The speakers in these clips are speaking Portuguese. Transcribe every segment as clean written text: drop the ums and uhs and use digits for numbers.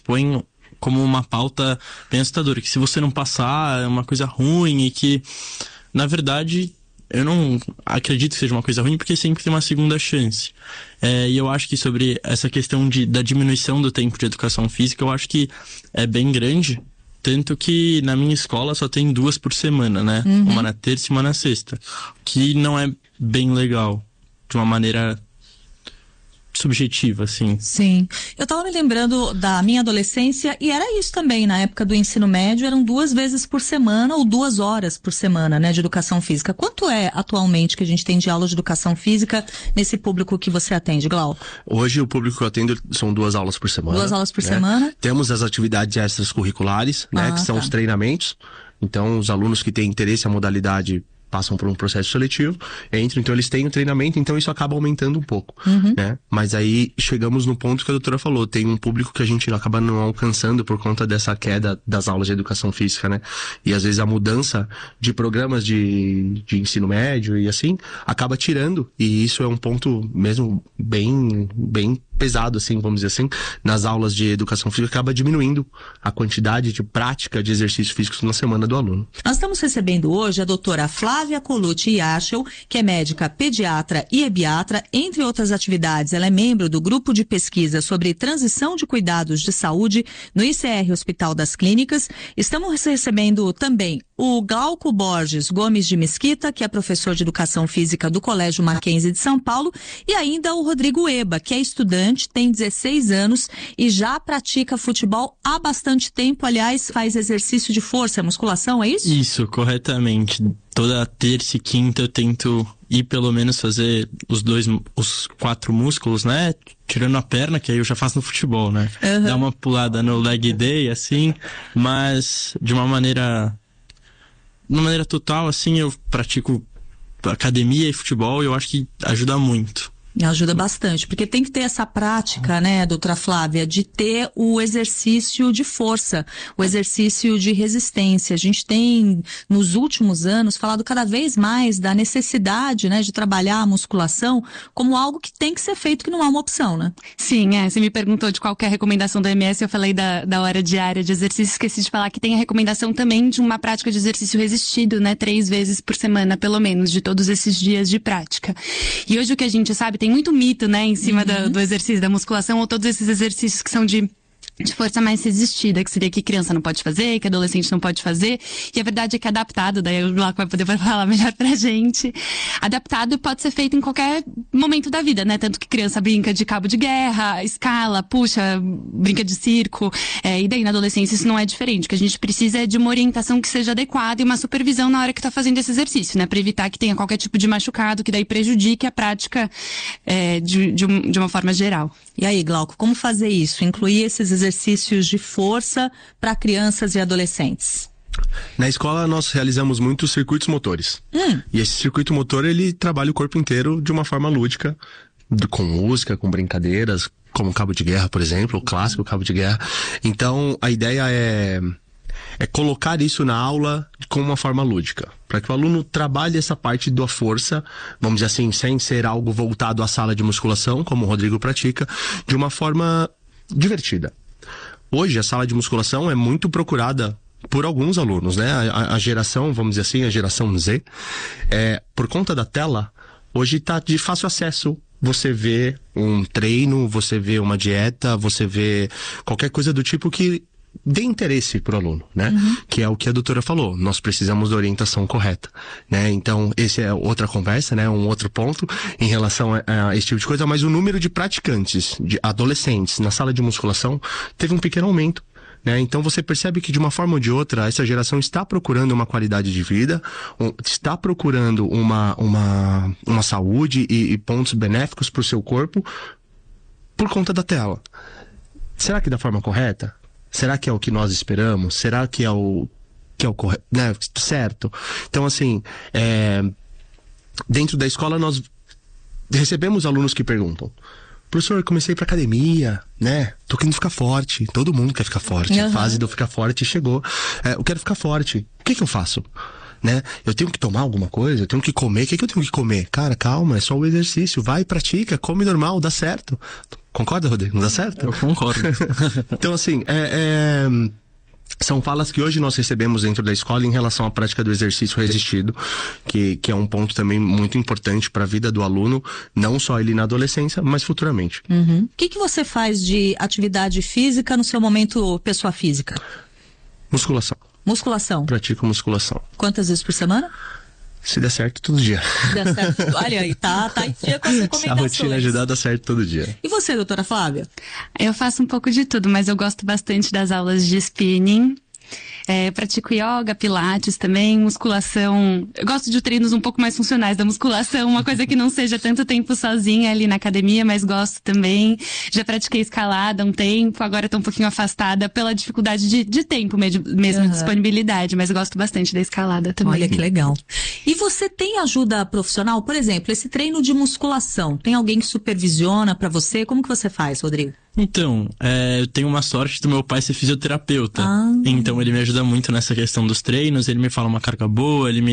expõem como uma pauta bem assustadora, que se você não passar é uma coisa ruim e que, na verdade, eu não acredito que seja uma coisa ruim, porque sempre tem uma segunda chance. E eu acho que sobre essa questão da diminuição do tempo de educação física, eu acho que é bem grande, tanto que na minha escola só tem 2 por semana, né? Uma na terça e uma na sexta, que não é bem legal, de uma maneira subjetiva, assim. Sim. Eu tava me lembrando da minha adolescência e era isso também, na época do ensino médio, eram 2 vezes por semana ou 2 horas por semana, né, de educação física. Quanto é atualmente que a gente tem de aula de educação física nesse público que você atende, Glauco? Hoje o público que eu atendo são 2 aulas por semana. 2 aulas por semana? Temos as atividades extracurriculares, né, que são os treinamentos. Então, os alunos que têm interesse na modalidade passam por um processo seletivo, entram, então eles têm o treinamento, então isso acaba aumentando um pouco, né? Mas aí chegamos no ponto que a doutora falou, tem um público que a gente acaba não alcançando por conta dessa queda das aulas de educação física, né? E às vezes a mudança de programas de ensino médio e assim, acaba tirando, e isso é um ponto mesmo bem pesado, assim, vamos dizer assim, nas aulas de educação física, acaba diminuindo a quantidade de prática de exercícios físicos na semana do aluno. Nós estamos recebendo hoje a doutora Flávia Colucci Yachel, que é médica pediatra e ebiatra, entre outras atividades. Ela é membro do grupo de pesquisa sobre transição de cuidados de saúde no ICR Hospital das Clínicas. Estamos recebendo também o Glauco Borges Gomes de Mesquita, que é professor de educação física do Colégio Mackenzie de São Paulo, e ainda o Rodrigo Eba, que é estudante, tem 16 anos e já pratica futebol há bastante tempo. Aliás, faz exercício de força, musculação, é isso? Isso, corretamente. Toda terça e quinta eu tento ir pelo menos fazer os 4 músculos, né? Tirando a perna, que aí eu já faço no futebol, né? Dar uma pulada no leg day, assim, mas de uma maneira total, assim, eu pratico academia e futebol e eu acho que ajuda muito. Ajuda bastante, porque tem que ter essa prática, né, doutora Flávia, de ter o exercício de força, o exercício de resistência. A gente tem, nos últimos anos, falado cada vez mais da necessidade, né, de trabalhar a musculação como algo que tem que ser feito, que não é uma opção, né? Sim, você me perguntou de qual que é a recomendação da OMS, eu falei da hora diária de exercício, esqueci de falar que tem a recomendação também de uma prática de exercício resistido, né, 3 vezes por semana, pelo menos, de todos esses dias de prática. E hoje o que a gente sabe, tem muito mito, né, em cima do exercício da musculação, ou todos esses exercícios que são de força mais resistida, que seria que criança não pode fazer, que adolescente não pode fazer, e a verdade é que adaptado, daí o Glauco vai poder falar melhor pra gente, adaptado pode ser feito em qualquer momento da vida, né, tanto que criança brinca de cabo de guerra, escala, puxa, brinca de circo, e daí na adolescência isso não é diferente, o que a gente precisa é de uma orientação que seja adequada e uma supervisão na hora que tá fazendo esse exercício, né, pra evitar que tenha qualquer tipo de machucado, que daí prejudique a prática de uma forma geral. E aí, Glauco, como fazer isso? Incluir esses exercícios de força para crianças e adolescentes? Na escola nós realizamos muitos circuitos motores. E esse circuito motor, ele trabalha o corpo inteiro de uma forma lúdica, com música, com brincadeiras, como o cabo de guerra, por exemplo, o clássico cabo de guerra. Então, a ideia é colocar isso na aula com uma forma lúdica, para que o aluno trabalhe essa parte da força, vamos dizer assim, sem ser algo voltado à sala de musculação, como o Rodrigo pratica, de uma forma divertida. Hoje, a sala de musculação é muito procurada por alguns alunos, né? A geração, vamos dizer assim, a geração Z, por conta da tela, hoje está de fácil acesso. Você vê um treino, você vê uma dieta, você vê qualquer coisa do tipo que dê interesse pro aluno, né? Que é o que a doutora falou, nós precisamos da orientação correta, né? Então, esse é outra conversa, né? Um outro ponto em relação a esse tipo de coisa, mas o número de praticantes, de adolescentes na sala de musculação teve um pequeno aumento, né? Então você percebe que de uma forma ou de outra essa geração está procurando uma qualidade de vida, está procurando uma saúde e pontos benéficos para o seu corpo por conta da tela. Será que da forma correta? Será que é o que nós esperamos? Será que é o correto, né? Certo? Então, assim, dentro da escola nós recebemos alunos que perguntam: professor, eu comecei pra academia, né? Tô querendo ficar forte. Todo mundo quer ficar forte. A fase de eu ficar forte chegou. Eu quero ficar forte. O que eu faço? Né? Eu tenho que tomar alguma coisa? Eu tenho que comer? O que eu tenho que comer? Cara, calma, é só o exercício. Vai, pratica, come normal, dá certo. Concorda, Rodrigo? Não dá certo? Eu concordo. Então, assim, são falas que hoje nós recebemos dentro da escola em relação à prática do exercício resistido, que é um ponto também muito importante para a vida do aluno, não só ele na adolescência, mas futuramente. O que você faz de atividade física no seu momento pessoa física? Musculação. Musculação? Pratico musculação. Quantas vezes por semana? Se der certo, todo dia. Se der certo, olha aí, tá em dia com as recomendações. Se a rotina ajudar, dá certo todo dia. E você, doutora Flávia? Eu faço um pouco de tudo, mas eu gosto bastante das aulas de spinning. Pratico yoga, pilates também, musculação. Eu gosto de treinos um pouco mais funcionais da musculação, uma coisa que não seja tanto tempo sozinha ali na academia, mas gosto também. Já pratiquei escalada um tempo, agora estou um pouquinho afastada pela dificuldade de tempo mesmo, disponibilidade, mas gosto bastante da escalada também. Olha que legal. E você tem ajuda profissional? Por exemplo, esse treino de musculação, tem alguém que supervisiona para você? Como que você faz, Rodrigo? Então, eu tenho uma sorte do meu pai ser fisioterapeuta. Então ele me ajuda muito nessa questão dos treinos, ele me fala uma carga boa, ele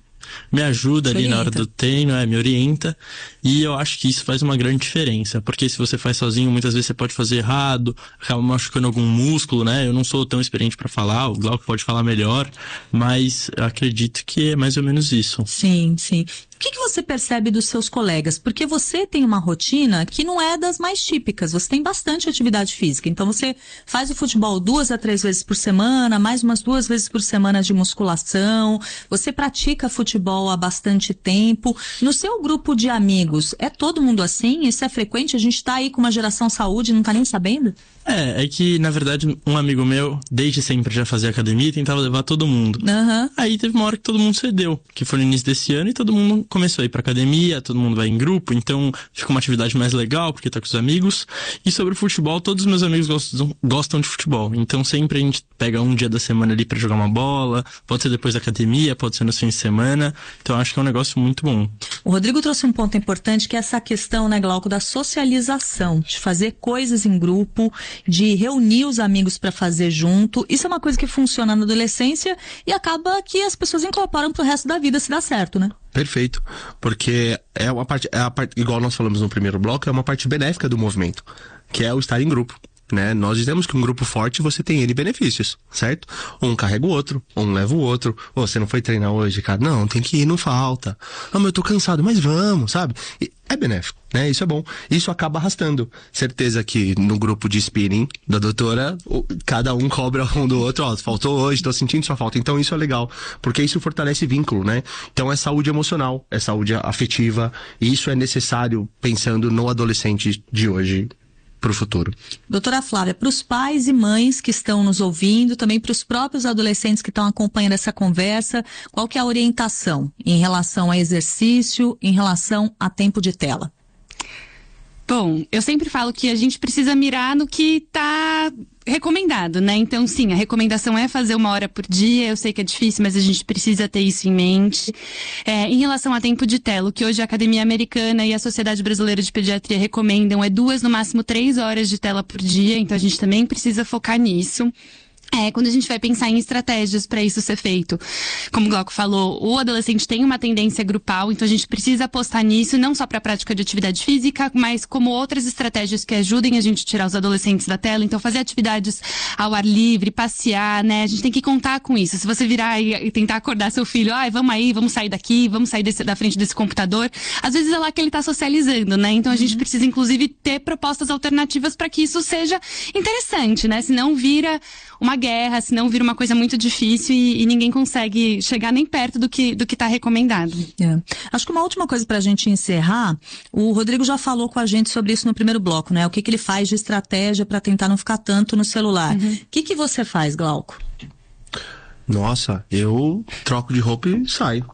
me ajuda ali na hora do treino, me orienta. E eu acho que isso faz uma grande diferença, porque se você faz sozinho, muitas vezes você pode fazer errado, acaba machucando algum músculo, né? Eu não sou tão experiente para falar, o Glauco pode falar melhor, mas eu acredito que é mais ou menos isso. Sim. O que você percebe dos seus colegas? Porque você tem uma rotina que não é das mais típicas, você tem bastante atividade física, então você faz o futebol 2 a 3 vezes por semana, mais umas 2 vezes por semana de musculação, você pratica futebol há bastante tempo. No seu grupo de amigos, é todo mundo assim? Isso é frequente? A gente tá aí com uma geração saúde e não tá nem sabendo? É que, na verdade, um amigo meu, desde sempre já fazia academia e tentava levar todo mundo. Aí teve uma hora que todo mundo cedeu, que foi no início desse ano, e todo mundo começou a ir pra academia, todo mundo vai em grupo, então fica uma atividade mais legal, porque tá com os amigos. E sobre o futebol, todos os meus amigos gostam de futebol, então sempre a gente pega um dia da semana ali pra jogar uma bola, pode ser depois da academia, pode ser nos fins de semana, então acho que é um negócio muito bom. O Rodrigo trouxe um ponto importante, que é essa questão, né, Glauco, da socialização, de fazer coisas em grupo, de reunir os amigos para fazer junto. Isso é uma coisa que funciona na adolescência e acaba que as pessoas incorporam pro resto da vida, se dá certo, né? Perfeito, porque é a parte, igual nós falamos no primeiro bloco, é uma parte benéfica do movimento, que é o estar em grupo, né? Nós dizemos que um grupo forte, você tem N benefícios, certo? Um carrega o outro, um leva o outro. Você não foi treinar hoje, cara? Não, tem que ir, não falta. Mas eu tô cansado, mas vamos, sabe? É benéfico, né? Isso é bom. Isso acaba arrastando. Certeza que no grupo de spinning da doutora, cada um cobra um do outro. Ó, faltou hoje, tô sentindo sua falta. Então isso é legal, porque isso fortalece vínculo, né? Então é saúde emocional, é saúde afetiva. E isso é necessário pensando no adolescente de hoje para o futuro. Doutora Flávia, para os pais e mães que estão nos ouvindo, também para os próprios adolescentes que estão acompanhando essa conversa, qual que é a orientação em relação a exercício, em relação a tempo de tela? Bom, eu sempre falo que a gente precisa mirar no que está recomendado, né? Então, sim, a recomendação é fazer 1 hora por dia. Eu sei que é difícil, mas a gente precisa ter isso em mente. Em relação a tempo de tela, o que hoje a Academia Americana e a Sociedade Brasileira de Pediatria recomendam é 2, no máximo 3 horas de tela por dia. Então, a gente também precisa focar nisso. Quando a gente vai pensar em estratégias para isso ser feito, como o Glauco falou, o adolescente tem uma tendência grupal, então a gente precisa apostar nisso, não só para a prática de atividade física, mas como outras estratégias que ajudem a gente a tirar os adolescentes da tela. Então, fazer atividades ao ar livre, passear, né? A gente tem que contar com isso. Se você virar e tentar acordar seu filho, vamos aí, vamos sair daqui, vamos sair da frente desse computador, às vezes é lá que ele está socializando, né? Então, a gente precisa, inclusive, ter propostas alternativas para que isso seja interessante, né? Senão vira uma guerra, senão vira uma coisa muito difícil e ninguém consegue chegar nem perto do que está recomendado. Acho que uma última coisa para a gente encerrar, o Rodrigo já falou com a gente sobre isso no primeiro bloco, né? O que ele faz de estratégia para tentar não ficar tanto no celular. O que você faz, Glauco? Nossa, eu troco de roupa e saio.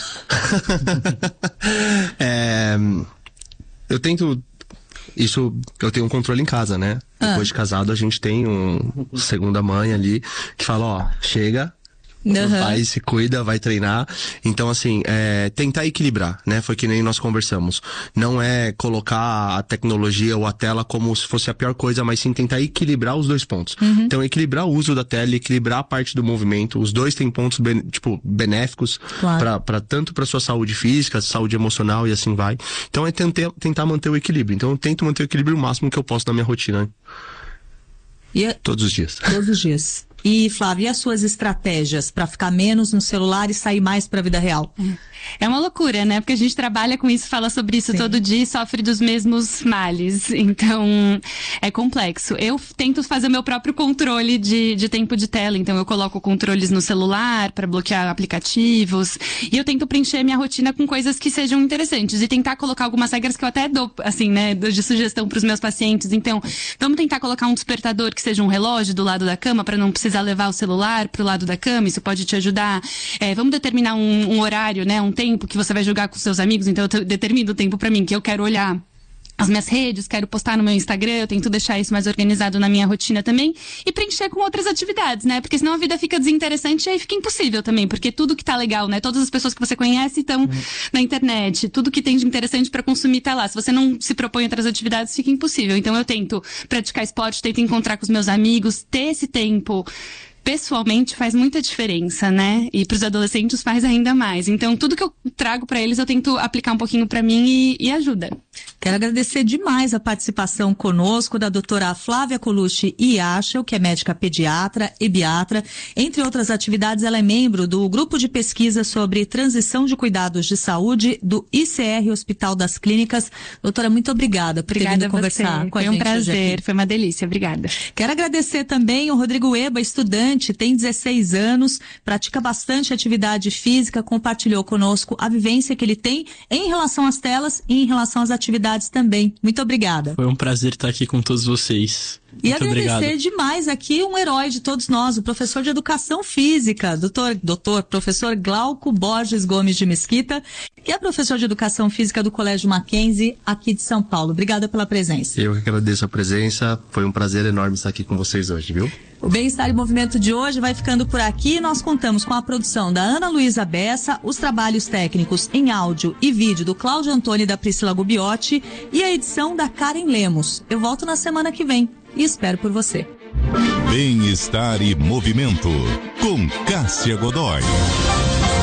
Eu tento... Isso, eu tenho um controle em casa, né? Depois de casado, a gente tem um segunda mãe ali que fala, chega, vai, se cuida, vai treinar. Então, assim, tentar equilibrar, né? Foi que nem nós conversamos. Não é colocar a tecnologia ou a tela como se fosse a pior coisa, mas sim tentar equilibrar os dois pontos. Então, equilibrar o uso da tela, equilibrar a parte do movimento. Os dois têm pontos, benéficos, Claro. tanto para sua saúde física, saúde emocional e assim vai. Então, é tentar manter o equilíbrio. Então, eu tento manter o equilíbrio o máximo que eu posso na minha rotina. Todos os dias. Todos os dias. E, Flávia, e as suas estratégias para ficar menos no celular e sair mais para a vida real? É uma loucura, né? Porque a gente trabalha com isso, fala sobre isso todo dia e sofre dos mesmos males. Então, é complexo. Eu tento fazer o meu próprio controle de tempo de tela. Então, eu coloco controles no celular para bloquear aplicativos. E eu tento preencher minha rotina com coisas que sejam interessantes. E tentar colocar algumas regras que eu até dou, assim, né? De sugestão para os meus pacientes. Então, vamos tentar colocar um despertador que seja um relógio do lado da cama para não precisar levar o celular pro lado da cama, isso pode te ajudar. Vamos determinar um horário, né, um tempo que você vai jogar com seus amigos, então eu determino o tempo pra mim, que eu quero olhar as minhas redes, quero postar no meu Instagram, eu tento deixar isso mais organizado na minha rotina também e preencher com outras atividades, né? Porque senão a vida fica desinteressante e aí fica impossível também, porque tudo que tá legal, né? Todas as pessoas que você conhece estão na internet, tudo que tem de interessante pra consumir tá lá. Se você não se propõe outras atividades, fica impossível. Então eu tento praticar esporte, tento encontrar com os meus amigos, ter esse tempo pessoalmente faz muita diferença, né? E pros adolescentes faz ainda mais. Então, tudo que eu trago pra eles, eu tento aplicar um pouquinho pra mim e ajuda. Quero agradecer demais a participação conosco da doutora Flávia Colucci Yashel, que é médica pediatra, ebiatra. Entre outras atividades, ela é membro do grupo de pesquisa sobre transição de cuidados de saúde do ICR Hospital das Clínicas. Doutora, muito obrigada por ter vindo conversar com a gente. Foi um prazer, foi uma delícia. Obrigada. Quero agradecer também o Rodrigo Eba, estudante, tem 16 anos, pratica bastante atividade física, compartilhou conosco a vivência que ele tem em relação às telas e em relação às atividades também. Muito obrigada. Foi um prazer estar aqui com todos vocês. E muito agradecer obrigado. Demais aqui um herói de todos nós, o professor de educação física, professor Glauco Borges Gomes de Mesquita, que é professor de educação física do Colégio Mackenzie, aqui de São Paulo. Obrigada pela presença. Eu que agradeço a presença, foi um prazer enorme estar aqui com vocês hoje, viu? O Bem-Estar em Movimento de hoje vai ficando por aqui. Nós contamos com a produção da Ana Luísa Bessa, os trabalhos técnicos em áudio e vídeo do Cláudio Antônio e da Priscila Gubiotti e a edição da Karen Lemos. Eu volto na semana que vem e espero por você. Bem-Estar e Movimento, com Cássia Godoy.